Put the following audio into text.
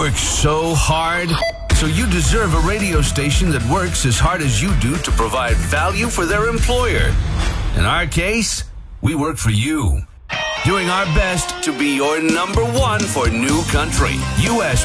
work so hard, so you deserve a radio station that works as hard as you do to provide value for their employer. In our case, we work for you, doing our best to be your number one for New Country, US